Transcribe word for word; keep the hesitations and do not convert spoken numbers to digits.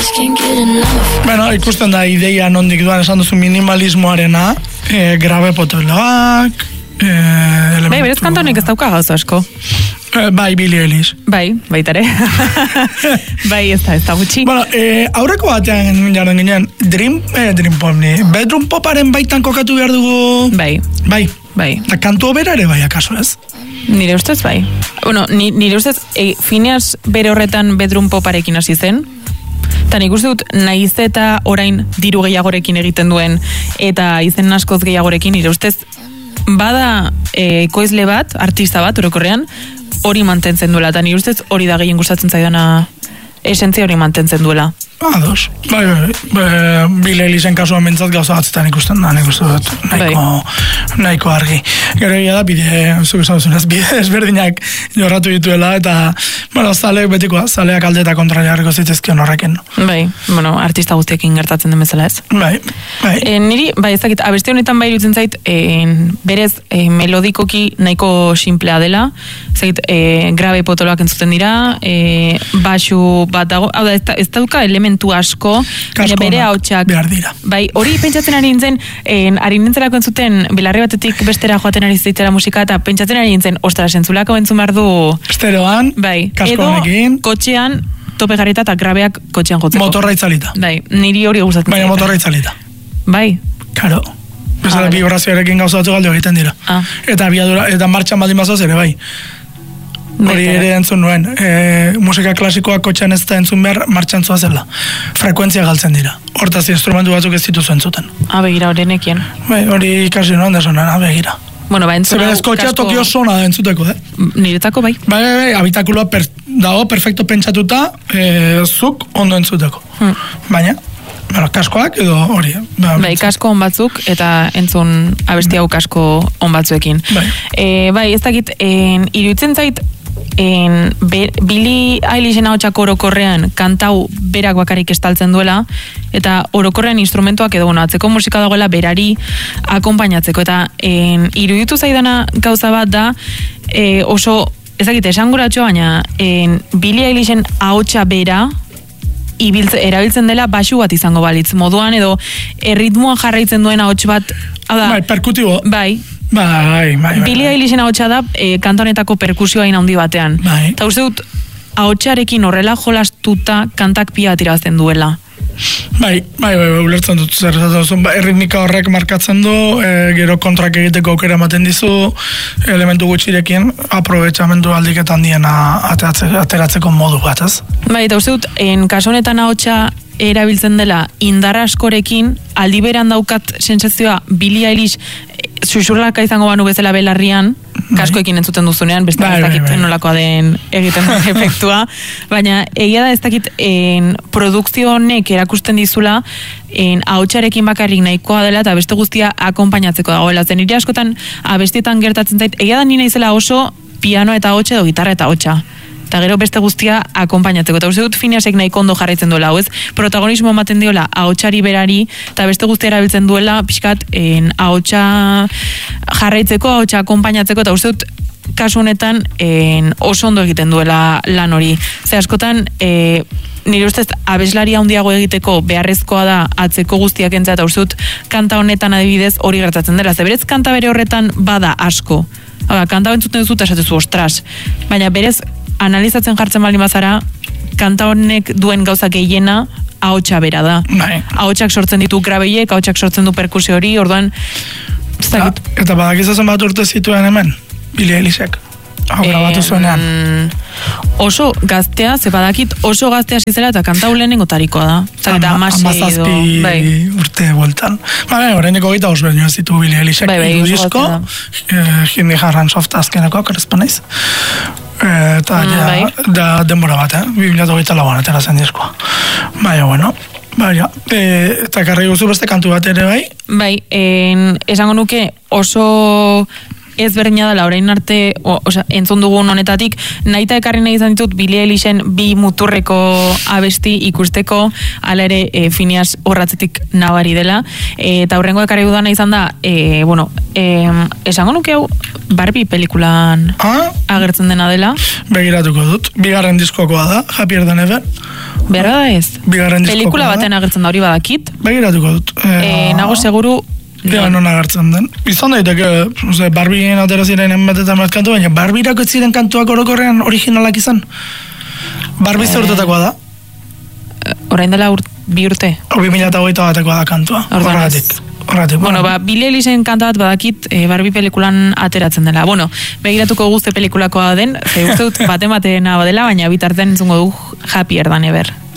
Bueno, ikusten da ideia nondik duan esan duzu minimalismoarena, e, grabe potoloak, e, elementu... Bai, berez kantonek ez dauka gauza asko. E, bai, Billie Eilish. Bai, baitare. Bai, ez da, ez da gutxi. Bueno, e, aurreko batean jaren ginen, Dream, eh, Dream Pop, ni, Bedroom Poparen baitan kokatu behar dugu... Bai. Bai. Bai. Da kantu bera ere bai, akaso ez? Nire ustez bai. Bueno, ni, nire ustez, e, Phineas bere horretan Bedroom Poparekin hasi zen, eta nik uste dut, nahiz eta orain diru gehiagorekin egiten duen, eta izen askoz gehiagorekin, nire ustez, bada e, ekoizle bat, artista bat, orokorrean, hori mantentzen duela, eta nire ustez hori da gehien gustatzen zaidana esentzia hori mantentzen duela. Ados. Bai, bai, bai. Billie Eilisen kasuan mentzat gauza batzetan ikusten da, nik uste dut, nahiko, bai. nahiko argi. Gero egia da, bide, zuk esan duzunez, bide ezberdinak jorratu dituela, eta, bueno, zaleak betikoa, zaleak alde eta kontra jarriko zitezkion horrekin. Bai, bueno, artista guztiekin gertatzen den bezala ez. Bai, bai. E, niri, bai, ezakit, abesti honetan bai irutzen zait, e, berez, e, melodikoki nahiko simplea dela, ezakit, e, grabe potoloak entzuten dira, e, baxu bat dago, hau da, ez, ez dauka elementu asko, baina bere hautsak behar dira. Bai, hori pentsatzen ari nintzen, en, ari nintzelako entzuten, belarri batetik bestera joaten ari zitzera musika, eta pentsatzen ari nintzen, ostras, entzulako entzun behar du... Estereoan, bai, kasko honekin. Edo kotxean, tope garrita eta grabeak kotxean jotzeko. Motorra itzalita. Bai, niri hori gustatzen. Baina motorra itzalita. Bai. Karo. Bezala ah, vibrazioarekin gauza batzu galde egiten dira. Ah. Eta abiadura, eta martxan baldin bazoaz ere, bai. Hori ere entzun nuen, e, musika klasikoa kotxean ez da entzun behar martxan zoazela. Frekuentzia galtzen dira. Hortaz instrumentu batzuk ez dituzu entzuten. Ah, begira, hori nekien. Bai, hori ikasi nuen da zonan, ah, begira. Bueno, ba, entzun hau... Zebedez kotxea kasko... Tokio zona da entzuteko, eh? Niretako, bai. Bai, bai, bai, habitakuloa per, dago, perfecto pentsatuta, e, zuk ondo entzuteko. Hmm. Baina, bueno, kaskoak edo hori. Ba, bai, kasko on batzuk eta entzun abesti hau kasko on batzuekin. Bai, e, bai ez dakit, iruditzen zait, En, be, Billie Eilisen ahotsak orokorrean kantau berak bakarik estaltzen duela, eta orokorrean instrumentuak edo bueno, atzeko musika dagoela berari akonpainatzeko, eta en, iruditu zaidana gauza bat da e, oso, ezakite, esanguratxo, baina en, Billie Eilisen ahotsa bera ibiltze, erabiltzen dela baxu bat izango balitz moduan, edo erritmoa jarraitzen duen ahots bat, hau da, bai, perkutibo. Bai, Bai, bai, bai. Billie Eilisen ahotsa da e, kanta honetako perkusioa handi batean. Bai. Eta uste dut ahotsarekin horrela jolastuta kantak pia bat irazten duela. Bai, bai, bai, bai, ulertzen dut zer esatzen ba, erritmika horrek markatzen du, e, gero kontrak egiteko aukera ematen dizu, elementu gutxirekin aprobetxamendu aldiketan diena ateratzeko modu bat, ez? Bai, eta uste dut, en kaso honetan ahotsa erabiltzen dela indar askorekin, aldi beran daukat sensazioa Billie Eilish susurlaka izango banu bezala belarrian, kaskoekin entzuten duzunean, beste ez dakit nolakoa den egiten den efektua, baina egia da ez dakit en, produkzio honek erakusten dizula en, ahotsarekin bakarrik nahikoa dela eta beste guztia akonpainatzeko dagoela. Zen nire askotan abestietan gertatzen zait, egia da nina izela oso piano eta ahotsa edo gitarra eta ahotsa. Eta gero beste guztia akonpainatzeko. Eta uste dut Phineasek nahiko ondo jarraitzen duela, hau ez? Protagonismo ematen diola ahotsari berari, eta beste guztia erabiltzen duela, pixkat, en, ahotsa jarraitzeko, ahotsa akonpainatzeko, eta uste dut kasu honetan en, oso ondo egiten duela lan hori. Ze askotan, e, nire ustez abeslari handiago egiteko beharrezkoa da atzeko guztiak entzat, eta uste dut kanta honetan adibidez hori gertatzen dela. Ze berez kanta bere horretan bada asko. Hau, kanta bentzuten duzu eta esatezu, ostras. Baina berez analizatzen jartzen baldin bazara, kanta honek duen gauza gehiena ahotsa bera da. Bai. Ahotsak sortzen ditu grabeiek, ahotsak sortzen du perkusio hori, orduan... Eta, eta badakizazen bat urte zituen hemen, Billie Eilishek. Hau grabatu zuenean. Oso gaztea, ze badakit oso gaztea zizela eta kanta lehenengo tarikoa da. Eta amazazpi bai. urte bueltan. Baina, horreineko gita osberdin ez ditu Billie Eilishek. Bai, bai, idu disko, eh, Hindi Harran soft azkeneko, korresponaiz. Eta mm, ja, bai. da denbora bat, eh? bi mila hogeita lauan atera zen diskoa. Baina, bueno, baina, e, eta karri guzu beste kantu bat ere, bai? Bai, en, esango nuke oso ez berdina dela orain arte, o, osea, entzun dugun honetatik, nahita ekarri nahi izan ditut Billie Eilischen bi muturreko abesti ikusteko, ala ere e, Phineas horratzetik nabari dela, e, eta horrengo ekarri dudana izan da, e, bueno, e, esango nuke hau Barbie pelikulan ah? agertzen dena dela. Begiratuko dut, bigarren diskokoa da, Happier Than Ever. Berra da ez? Bigarren diskokoa pelikula baten agertzen da hori badakit. Begiratuko dut. E, e, nago seguru Ja, non agertzen den. Izan daiteke, Barbien atera ziren enbatetan bat kantu, baina Barbirako ez ziren kantuak orokorrean originalak izan. Barbie e... zertetakoa da. Orain dela ur, bi urte. Bi mila eta hogeita batekoa da kantua. Horregatik. Horregatik. Bueno, ba, Billie Eilischen kanta bat badakit e, Barbie pelikulan ateratzen dela. Bueno, begiratuko guzti pelikulakoa den, ze uste dut bate-bateena badela, baina bitartean entzungo du Happier Than Ever.